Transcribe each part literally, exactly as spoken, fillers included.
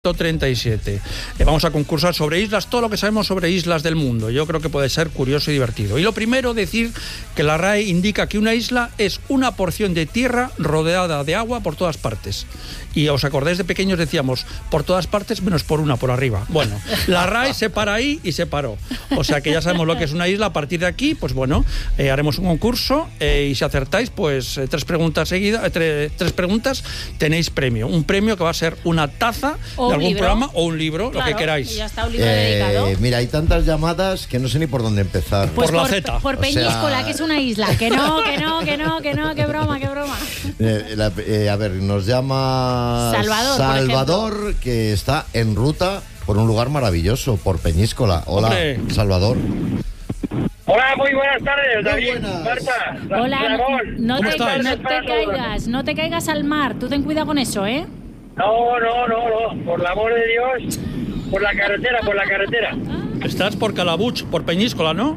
treinta y siete. Eh, vamos a concursar sobre islas, todo lo que sabemos sobre islas del mundo. Yo creo que puede ser curioso y divertido. Y lo primero, decir que la R A E indica que una isla es una porción de tierra rodeada de agua por todas partes. Y os acordáis, de pequeños decíamos, por todas partes menos por una, por arriba. Bueno, la R A E se para ahí y se paró. O sea que ya sabemos lo que es una isla. A partir de aquí, pues bueno, eh, haremos un concurso eh, y si acertáis, pues eh, tres preguntas seguidas, eh, tres, tres preguntas, tenéis premio. Un premio que va a ser una taza o de algún libro. programa o un libro, claro, lo que queráis. Y ya está, un libro Eh, dedicado. mira, hay tantas llamadas que no sé ni por dónde empezar. Pues por la por, Z. por O Peñíscola, sea- que es una isla. Que no, que no, que no, que no, que broma, que broma. Eh, la- eh, a ver, nos llama Salvador, por Salvador, que está en ruta por un lugar maravilloso, por Peñíscola. Hola, Hombre. Salvador. Hola, muy buenas tardes, David, buenas. Marta, Ra- Hola, Ramón. no ¿Cómo te, estáis? no te caigas, no te caigas al mar. Tú ten cuidado con eso, ¿eh? No, no, no, no, por el amor de Dios, por la carretera, por la carretera. Estás por Calabuch, por Peñíscola, ¿no?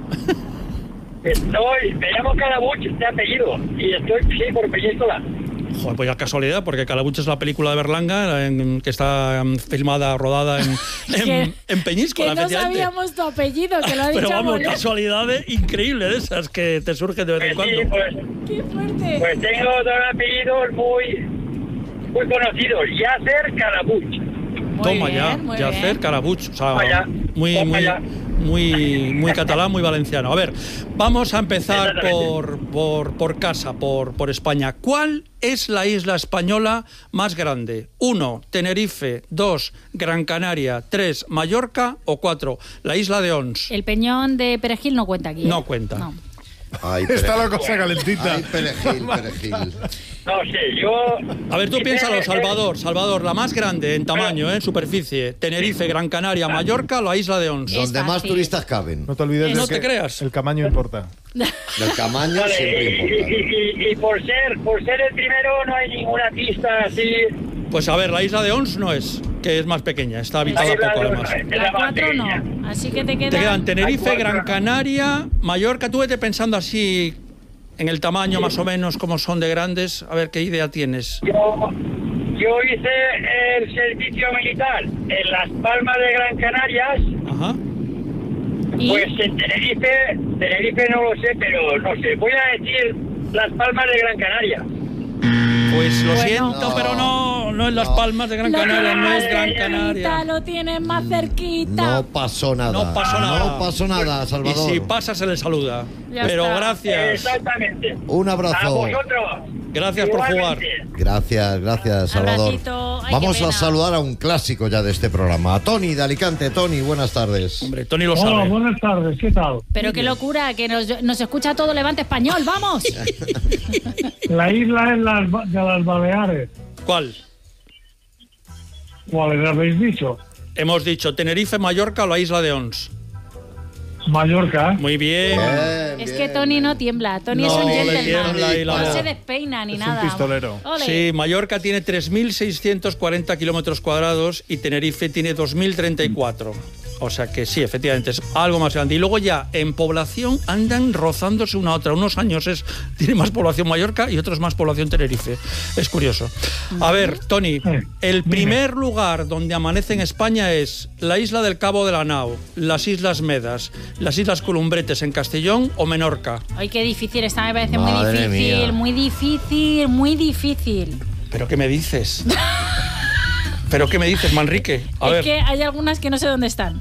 Estoy, me llamo Calabuch, este apellido, y estoy, sí, por Peñíscola. Joder, pues ya casualidad, porque Calabuch es la película de Berlanga en, que está um, filmada, rodada en, en, en Peñíscola, Que no efectivamente. sabíamos tu apellido, que lo ha dicho Pero vamos, Molina. casualidades increíbles de esas que te surgen de vez en Pues sí, cuando. pues, ¡Qué fuerte! pues tengo dos apellidos muy, muy conocidos, Yasser Calabuch. Muy Toma bien, ya, muy Yasser bien. Calabuch, o sea, Toma ya, muy, toma muy, ya. muy, muy catalán, muy valenciano. A ver, vamos a empezar Exactamente. por, por, por casa, por, por España. ¿Cuál es la isla española más grande? Uno, Tenerife. Dos, Gran Canaria. Tres, Mallorca. O cuatro, la isla de Ons. El peñón de Perejil no cuenta aquí. ¿eh? No cuenta. No. Ay, Está pere- la cosa calentita. Ay, perejil, perejil. No sé, yo... A ver, tú Sí, piénsalo, eh, Salvador. Salvador, la más grande en tamaño, eh, en superficie. Tenerife, Gran Canaria, Mallorca, la isla de Ons. Es Donde más fácil. turistas caben. No te olvides de No que te creas. el tamaño importa. Del tamaño Vale, siempre y, importa. y- y- y por ser por ser el primero no hay ninguna pista así. Pues a ver, la isla de Ons no es, que es más pequeña, está habitada Ahí va, poco no, además. es La la más cuatro pequeña. no. Así que te quedan... Te quedan Tenerife, Hay cuatro. Gran Canaria, Mallorca. Tú vete pensando así en el tamaño más o menos, como son de grandes. A ver qué idea tienes. Yo, yo hice el servicio militar en Las Palmas de Gran Canarias. Ajá. ¿Y? Pues en Tenerife, Tenerife no lo sé, pero no sé. Voy a decir Las Palmas de Gran Canaria. Pues lo Bueno. siento, No. pero no, no es Las No. Palmas de Gran Lo Canaria, tienes no más es Gran cerquita, Canaria. lo tienes más cerquita. No pasó nada. No pasó nada. No pasó nada, Y Salvador. si pasa, se le saluda. Ya Pero está. gracias. Exactamente. Un A abrazo. vosotros. Gracias por jugar. Igualmente. Gracias, gracias, Salvador. Abracito. Ay, Vamos qué a pena. saludar a un clásico ya de este programa. A Tony de Alicante. Tony, buenas tardes. Hombre, Tony lo Hola, sabe. buenas tardes, ¿qué tal? Pero qué locura, que nos, nos escucha todo Levante Español, ¡vamos! La isla es las, Ba- de las Baleares. ¿Cuál? ¿Cuáles habéis dicho? Hemos dicho Tenerife, Mallorca o la isla de Ons. Mallorca. Muy bien. Bien, Es bien, que Tony bien. no tiembla, Tony No, es un le gentleman. tiembla ahí la No voz. se despeina ni Es un nada. pistolero. Ole. Sí, Mallorca tiene tres mil seiscientos cuarenta kilómetros cuadrados y Tenerife tiene dos mil treinta y cuatro. O sea que sí, efectivamente, es algo más grande. Y luego ya, en población, andan rozándose una a otra. Unos años es tiene más población Mallorca y otros más población Tenerife. Es curioso. A ver, Tony, el primer lugar donde amanece en España es la isla del Cabo de la Nao, las Islas Medas, las Islas Columbretes en Castellón o Menorca. Ay, qué difícil, esta me parece muy Madre difícil, mía. muy difícil, muy difícil. ¿Pero qué me dices? ¿Pero qué me dices, Manrique? A es ver. que hay algunas que no sé dónde están.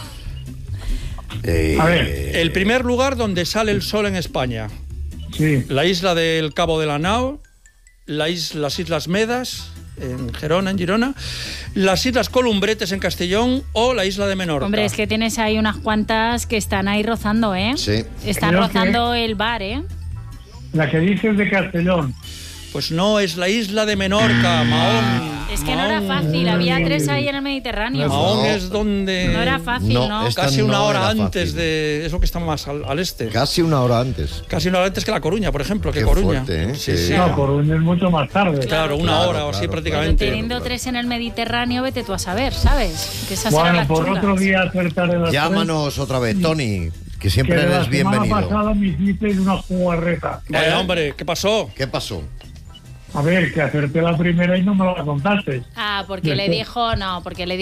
Eh, A ver. El primer lugar donde sale el sol en España. Sí. La isla del Cabo de la Nao, la is- las Islas Medas, en Gerona, en Girona, las Islas Columbretes en Castellón o la isla de Menorca. Hombre, es que tienes ahí unas cuantas que están ahí rozando, ¿eh? Sí. Están Creo rozando el bar, ¿eh? La que dices de Castellón. Pues no, es la isla de Menorca, Mahón. Es que no era Mahón. fácil, había tres ahí en el Mediterráneo. Mahón No. es donde... No era fácil, No, ¿no? es- Casi Esta una no hora era antes fácil. de... Eso que está más al, al este. Casi una hora antes. Casi una hora antes que La Coruña, por ejemplo, que Qué Coruña. fuerte, ¿eh? Sí, Que- sí. No, Coruña es mucho más tarde. Claro, una Claro, hora o así claro, Pero prácticamente. teniendo tres en el Mediterráneo, vete tú a saber, ¿sabes? Que esas eran Bueno, las por chulas. otro día acertaré las Llámanos otra vez, Tony, que tres, siempre que la eres semana bienvenido. pasada me hicisteis una jugarreta. Vaya, hombre, ¿qué pasó? ¿Qué pasó? A ver, que acerté la primera y no me la contaste. Ah, porque le Después. dijo, no, porque le